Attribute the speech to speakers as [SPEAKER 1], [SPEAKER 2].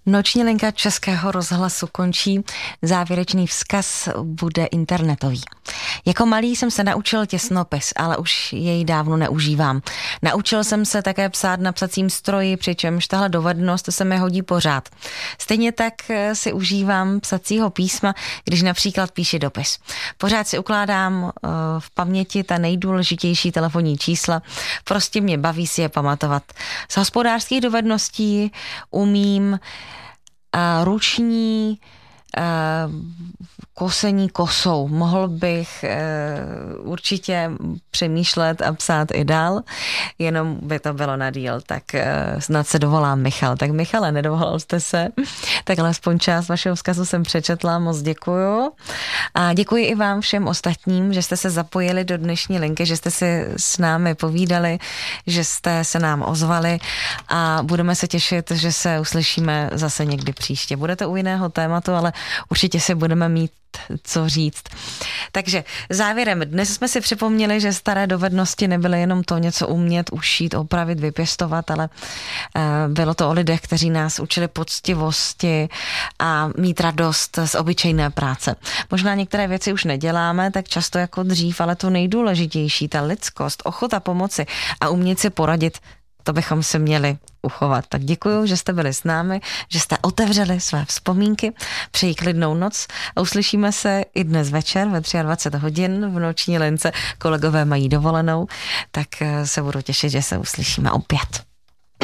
[SPEAKER 1] Noční linka Českého rozhlasu končí, závěrečný vzkaz bude internetový. Jako malý jsem se naučil těsnopis, ale už jej dávno neužívám. Naučil jsem se také psát na psacím stroji, přičemž tahle dovednost se mi hodí pořád. Stejně tak si užívám psacího písma, když například píši dopis. Pořád si ukládám v paměti ta nejdůležitější telefonní čísla, prostě mě baví si je pamatovat. Z hospodářských dovedností umím ruční kosení kosou. Mohl bych určitě přemýšlet a psát i dál, jenom by to bylo na díl, tak snad se dovolám Michal. Tak Michale, nedovolal jste se, tak alespoň část vašeho vzkazu jsem přečetla, moc děkuju. A děkuji i vám všem ostatním, že jste se zapojili do dnešní linky, že jste si s námi povídali, že jste se nám ozvali a budeme se těšit, že se uslyšíme zase někdy příště. Bude to u jiného tématu, ale určitě si budeme mít co říct. Takže závěrem, dnes jsme si připomněli, že staré dovednosti nebyly jenom to něco umět, ušít, opravit, vypěstovat, ale bylo to o lidech, kteří nás učili poctivosti a mít radost z obyčejné práce. Možná některé věci už neděláme tak často jako dřív, ale to nejdůležitější, ta lidskost, ochota pomoci a umět si poradit, to bychom si měli uchovat. Tak děkuju, že jste byli s námi, že jste otevřeli své vzpomínky. Přeji klidnou noc a uslyšíme se i dnes večer ve 23 hodin v noční lince. Kolegové mají dovolenou, tak se budu těšit, že se uslyšíme opět.